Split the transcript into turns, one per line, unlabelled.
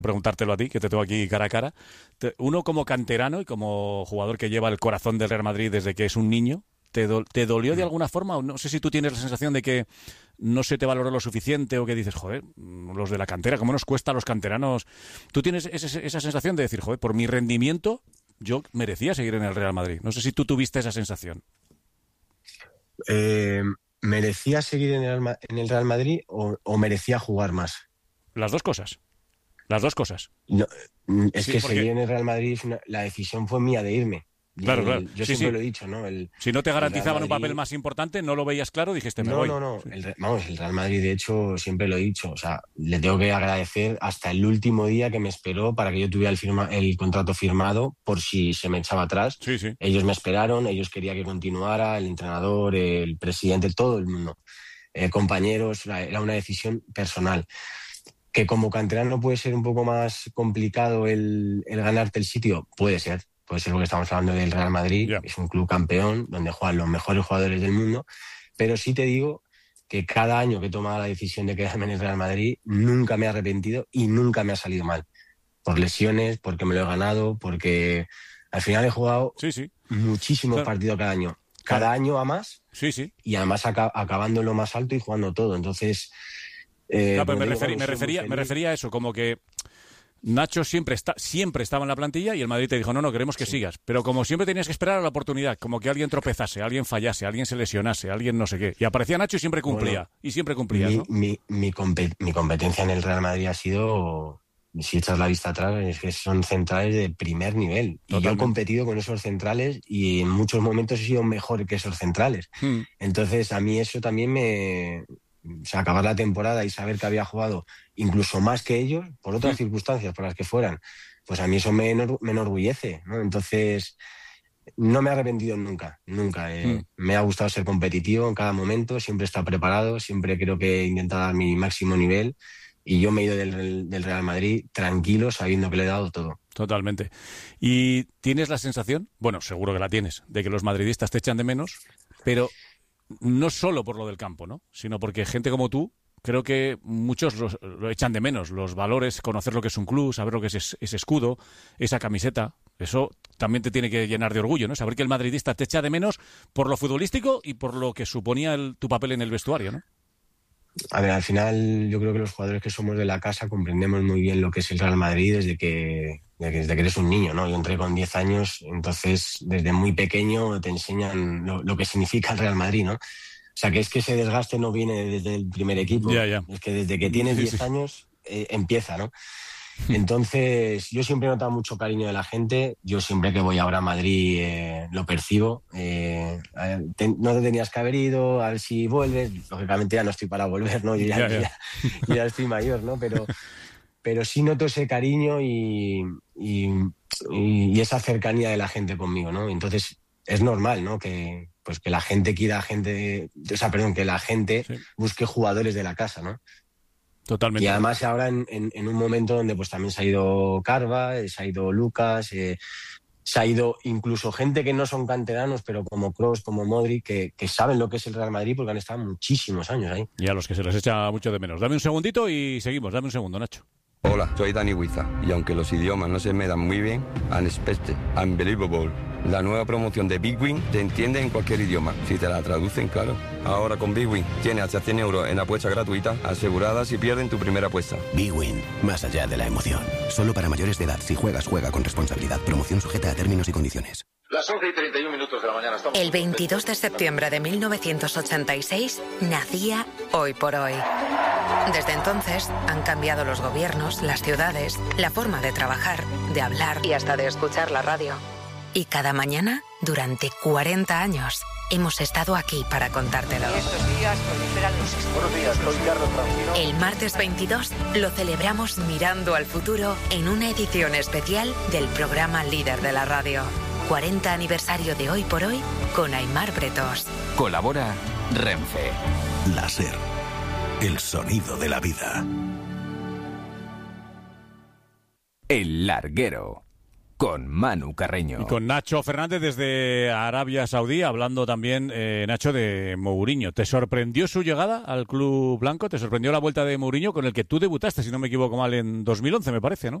preguntártelo a ti, que te tengo aquí cara a cara. Uno como canterano y como jugador que lleva el corazón del Real Madrid desde que es un niño, ¿te dolió de alguna forma? O no sé si tú tienes la sensación de que no se te valoró lo suficiente o que dices, joder, los de la cantera, ¿cómo nos cuesta a los canteranos? ¿Tú tienes esa sensación de decir, joder, por mi rendimiento yo merecía seguir en el Real Madrid? No sé si tú tuviste esa sensación.
¿Merecía seguir en el Real Madrid o merecía jugar más?
Las dos cosas. Las dos cosas.
No, es
Sí,
que
porque...
seguir en el Real Madrid, la decisión fue mía de irme.
Claro, claro.
Yo
Sí,
siempre
sí.
lo he dicho, ¿no?
Si no te garantizaban
Madrid...
un papel más importante, no lo veías claro, dijiste, me
No,
voy.
no, no.
Sí.
El Real Madrid, de hecho, siempre lo he dicho. O sea, le tengo que agradecer hasta el último día que me esperó para que yo tuviera el contrato firmado por si se me echaba atrás.
Sí, sí.
Ellos me esperaron, ellos querían que continuara, el entrenador, el presidente, todo el mundo. Compañeros, era una decisión personal. Que como canterano puede ser un poco más complicado el ganarte el sitio, puede ser porque estamos hablando del Real Madrid,
Yeah.
Es un club campeón donde juegan los mejores jugadores del mundo, pero sí te digo que cada año que he tomado la decisión de quedarme en el Real Madrid nunca me he arrepentido y nunca me ha salido mal, por lesiones, porque me lo he ganado, porque al final he jugado muchísimos partidos cada año. Cada año a más, y además acabando en lo más alto y jugando todo. Entonces,
pero me refería a eso, como que Nacho siempre estaba en la plantilla y el Madrid te dijo, no, queremos que sigas. Pero como siempre tenías que esperar a la oportunidad, como que alguien tropezase, alguien fallase, alguien se lesionase, alguien no sé qué. Y aparecía Nacho y siempre cumplía. Bueno, y siempre cumplía, ¿no?
Mi competencia en el Real Madrid ha sido, si echas la vista atrás, es que son centrales de primer nivel. Totalmente. Y yo he competido con esos centrales y en muchos momentos he sido mejor que esos centrales. Entonces, a mí eso también o sea, acabar la temporada y saber que había jugado incluso más que ellos, por otras circunstancias, por las que fueran, pues a mí eso me enorgullece, ¿no? Entonces, no me he arrepentido nunca. Me ha gustado ser competitivo en cada momento, siempre he estado preparado, siempre creo que he intentado dar mi máximo nivel y yo me he ido del Real Madrid tranquilo, sabiendo que le he dado todo.
Totalmente. ¿Y tienes la sensación, bueno, seguro que la tienes, de que los madridistas te echan de menos, pero no solo por lo del campo, ¿no? Sino porque gente como tú, creo que muchos lo echan de menos. Los valores, conocer lo que es un club, saber lo que es ese escudo, esa camiseta, eso también te tiene que llenar de orgullo, ¿no? Saber que el madridista te echa de menos por lo futbolístico y por lo que suponía tu papel en el vestuario, ¿no?
A ver, al final yo creo que los jugadores que somos de la casa comprendemos muy bien lo que es el Real Madrid desde que eres un niño, ¿no? Yo entré con 10 años, entonces desde muy pequeño te enseñan lo que significa el Real Madrid, ¿no? O sea, que es que ese desgaste no viene desde el primer equipo, es que desde que tienes 10 años empieza, ¿no? Entonces, yo siempre he notado mucho cariño de la gente. Yo siempre que voy ahora a Madrid lo percibo. No te tenías que haber ido, a ver si vuelves. Lógicamente ya no estoy para volver, ¿no? Yo ya estoy mayor, ¿no? Pero sí noto ese cariño y esa cercanía de la gente conmigo, ¿no? Entonces, es normal, ¿no? Que la gente quiera que la gente busque jugadores de la casa, ¿no?
Totalmente.
Y además ahora en un momento donde pues también se ha ido Carva, se ha ido Lucas, se ha ido incluso gente que no son canteranos, pero como Kroos, como Modric, que saben lo que es el Real Madrid porque han estado muchísimos años ahí.
Y a los que se les echa mucho de menos. Dame un segundito y seguimos. Dame un segundo, Nacho.
Hola, soy Dani Huiza y aunque los idiomas no se me dan muy bien, Unexpected, Unbelievable, la nueva promoción de Big Win te entiende en cualquier idioma, si te la traducen, claro. Ahora con Big Win tienes hasta 100 euros en apuesta gratuita, asegurada si pierden tu primera apuesta.
Big Win, más allá de la emoción. Solo para mayores de edad, si juegas, juega con responsabilidad. Promoción sujeta a términos y condiciones.
Las 11:31 de la mañana.
El 22 de septiembre de 1986 nacía Hoy por Hoy. Desde entonces han cambiado los gobiernos, las ciudades, la forma de trabajar, de hablar y hasta de escuchar la radio. Y cada mañana, durante 40 años, hemos estado aquí para contártelo.
Estos días proliferan los extremos.
Buenos días, soy Carlos Francino.
El martes 22 lo celebramos mirando al futuro en una edición especial del programa líder de la radio. 40 aniversario de Hoy por Hoy con Aimar Bretos.
Colabora Renfe.
Láser. El sonido de la vida.
El Larguero. con Manu Carreño.
Y con Nacho Fernández desde Arabia Saudí, hablando también, Nacho, de Mourinho. ¿Te sorprendió su llegada al club blanco? ¿Te sorprendió la vuelta de Mourinho, con el que tú debutaste, si no me equivoco mal, en 2011, me parece, ¿no?